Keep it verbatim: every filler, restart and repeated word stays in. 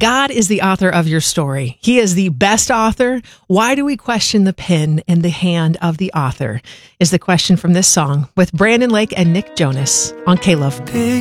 God is the author of your story. He is the best author. Why do we question the pen and the hand of the author? Is the question from this song with Brandon Lake and Nick Jonas on K-Love.